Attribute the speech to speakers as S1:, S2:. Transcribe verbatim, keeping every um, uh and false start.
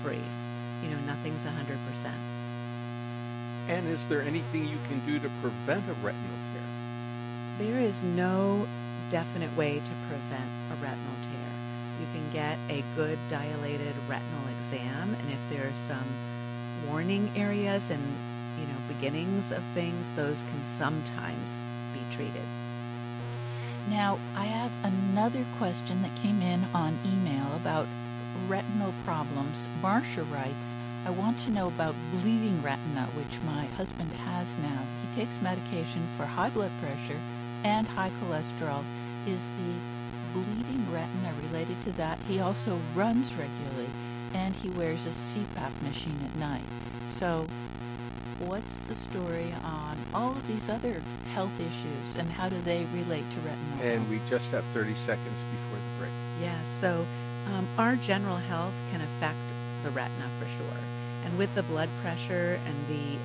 S1: free. You know, nothing's one hundred percent.
S2: And is there anything you can do to prevent a retinal tear?
S1: There is no definite way to prevent a retinal tear. You can get a good dilated retinal exam, and if there are some warning areas and, you know, beginnings of things, those can sometimes be treated.
S3: Now, I have another question that came in on email about retinal problems. Marcia writes, I want to know about bleeding retina, which my husband has now. He takes medication for high blood pressure and high cholesterol. Is the bleeding retina related to that? He also runs regularly, and he wears a C PAP machine at night. So what's the story on all of these other health issues, and how do they relate to retinal
S2: And
S3: health?
S2: we just have thirty seconds before the break.
S1: Yes, so um, our general health can affect the retina for sure. And with the blood pressure and the